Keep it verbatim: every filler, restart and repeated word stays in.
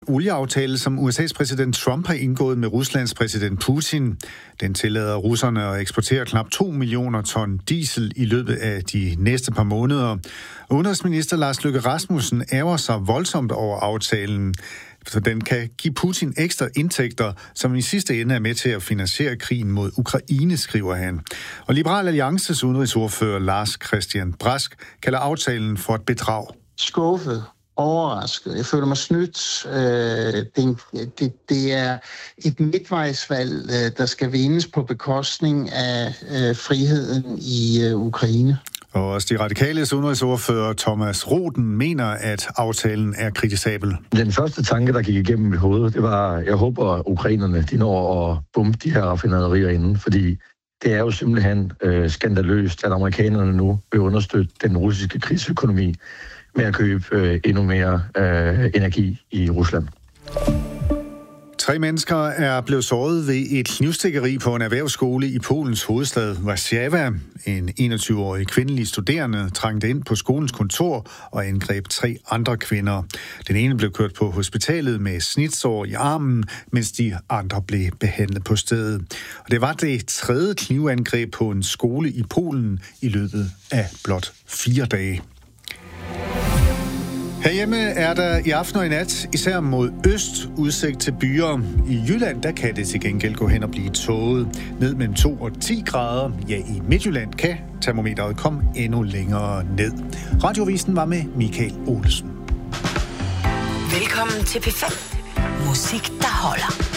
Olieaftale, som U S A's præsident Trump har indgået med Ruslands præsident Putin. Den tillader russerne at eksportere knap to millioner ton diesel i løbet af de næste par måneder. Udenrigsminister Lars Løkke Rasmussen ærger sig voldsomt over aftalen, så den kan give Putin ekstra indtægter, som i sidste ende er med til at finansiere krigen mod Ukraine, skriver han. Og Liberal Alliances udenrigsordfører Lars Christian Brask kalder aftalen for et bedrag. Skuffet. Overrasket. Jeg føler mig snydt. Det, det, det er et midtvejsvalg, der skal vindes på bekostning af friheden i Ukraine. Og også de radikales udenrigsordfører Thomas Roden mener, at aftalen er kritisabel. Den første tanke, der gik igennem mit hoved, det var, jeg håber, at ukrainerne de når at bombe de her raffinaderier inden, fordi det er jo simpelthen øh, skandaløst, at amerikanerne nu vil understøtte den russiske krigsøkonomi med at købe øh, endnu mere øh, energi i Rusland. Tre mennesker er blevet såret ved et knivstikkeri på en erhvervsskole i Polens hovedstad Warszawa. En enogtyve-årig kvindelig studerende trængte ind på skolens kontor og angreb tre andre kvinder. Den ene blev kørt på hospitalet med snitsår i armen, mens de andre blev behandlet på stedet. Og det var det tredje knivangreb på en skole i Polen i løbet af blot fire dage. Herhjemme er der i aften og i nat, især mod øst, udsigt til byer. I Jylland, der kan det til gengæld gå hen og blive tåget. Ned mellem to og ti grader. Ja, i Midtjylland kan termometeret komme endnu længere ned. Radiovisen var med Michael Olsen. Velkommen til P fem. Musik, der holder.